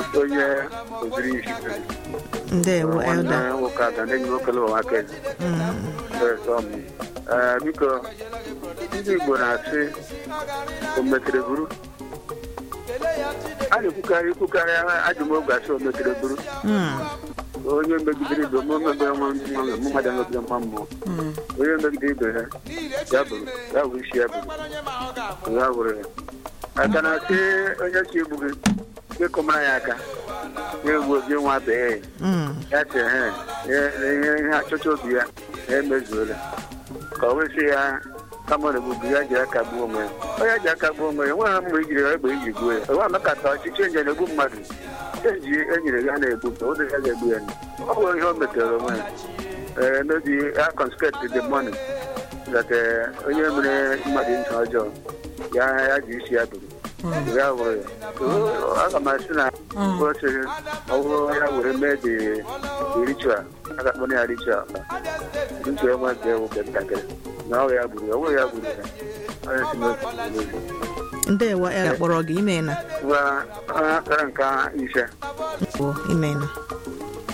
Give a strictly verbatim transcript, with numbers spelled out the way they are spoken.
onye oziri isi ndewo elda nwoke aga ndị nwoke lụwa aka biko ndị Igbo na-asị o metere buru a na-ekwukarị ekwukarị ajụmoge asị o metere buru onye megidere ibe mmadụ emegide mma mmụọ onye megide ibe ha ya bụrụ ya bụ isi ya bụrụ ya bụrụ ya aka na asị onye si egbu gị ịkọmara ya aka na-egbu obi nwa bee ya sị ihe achọcha obi ya emezuola ka o wesị ya kama na egbubu ya ji aka gbuo onwe ya onye ji aka gbuo onwe ya nwe ha mgbe ijiri egbe iji gbuo ya enwe amakata ọchịchị enje na-egbu mmadụ eji enyere ya na-egbu ụdị ya ga-egbu ya ọ bụ ihe o metere onwe ya ee n'obi ya conscript the money that onye mere mmadụ ntị ọjọọ ya ya ji isi ya bụrụ ya wụrụ ya aga m asị na osiri ọhụrụ ya were mee dị ritual a ga-akpọ ya ritual ritual nwa nke nwoke ntakịrị na ọ ya gburu onwe ya gburu ya onye si n'otu ndewo el kpọrọ gị imena ngwa akara nke ise imena